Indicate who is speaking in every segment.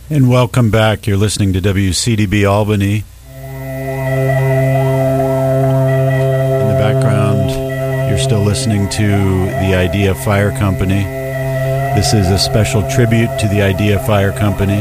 Speaker 1: And welcome back. You're listening to WCDB Albany. In the background, you're still listening to the Idea Fire Company. This is a special tribute to the Idea Fire Company.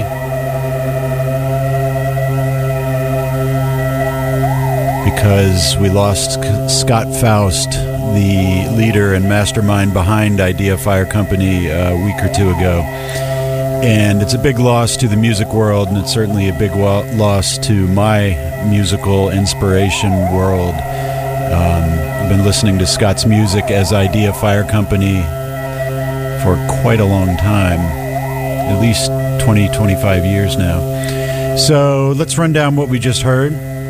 Speaker 1: Because we lost Scott Faust, the leader and mastermind behind Idea Fire Company, a week or two ago. And it's a big loss to the music world, and it's certainly a big loss to my musical inspiration world. I've been listening to Scott's music as Idea Fire Company for quite a long time, at least 20, 25 years now. So let's run down what we just heard.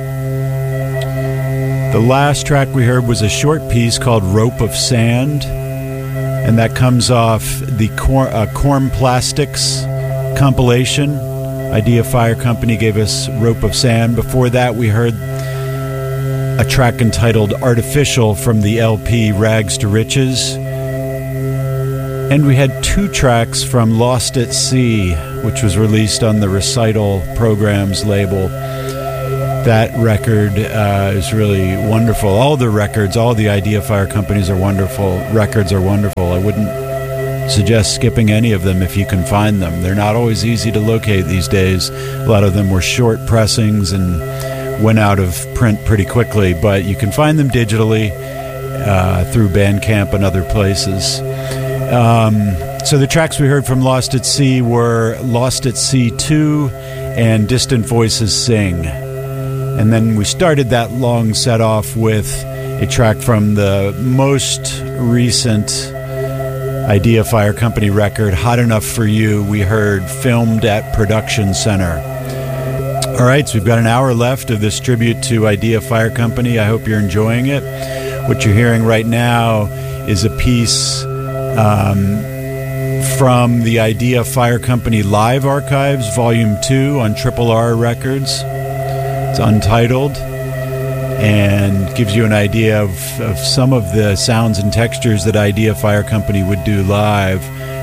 Speaker 1: The last track we heard was a short piece called Rope of Sand, and that comes off the Corm Plastics compilation. Idea Fire Company gave us Rope of Sand. Before that, we heard a track entitled Artificial from the LP Rags to Riches. And we had two tracks from Lost at Sea, which was released on the Recital Programs label. That record is really wonderful. All the records, all the Idea Fire Companies are wonderful. Records are wonderful. I wouldn't suggest skipping any of them if you can find them. They're not always easy to locate these days. A lot of them were short pressings and went out of print pretty quickly, but you can find them digitally through Bandcamp and other places. So the tracks we heard from Lost at Sea were Lost at Sea 2 and Distant Voices Sing. And then we started that long set off with a track from the most recent Idea Fire Company record, Hot Enough for You. We heard Filmed at Production Center. All right, so we've got an hour left of this tribute to Idea Fire Company. I hope you're enjoying it. What you're hearing right now is a piece from the Idea Fire Company Live Archives, Volume 2 on Triple R Records. It's untitled and gives you an idea of some of the sounds and textures that Idea Fire Company would do live.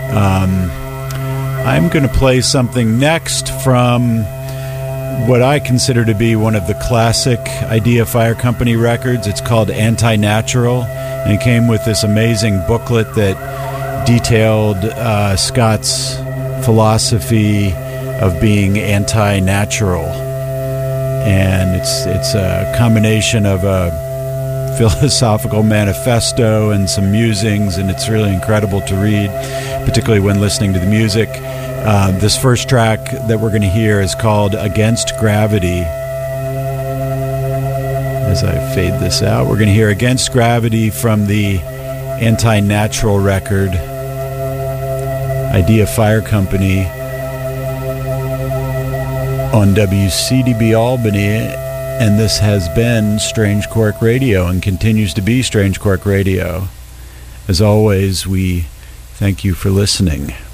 Speaker 1: I'm going to play something next from what I consider to be one of the classic Idea Fire Company records. It's called Anti-Natural, and it came with this amazing booklet that detailed Scott's philosophy of being anti-natural. And it's a combination of a philosophical manifesto and some musings, and it's really incredible to read, particularly when listening to the music. This first track that we're going to hear is called Against Gravity. As I fade this out, we're going to hear Against Gravity from the Anti-Natural record, Idea Fire Company, on WCDB Albany, and this has been Strange Cork Radio and continues to be Strange Cork Radio. As always, we thank you for listening.